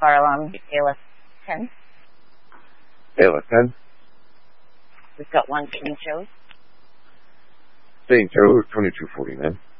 fire alarm, ALS 10. ALS 10. We've got one St. Joe's. St. Joe, 2249.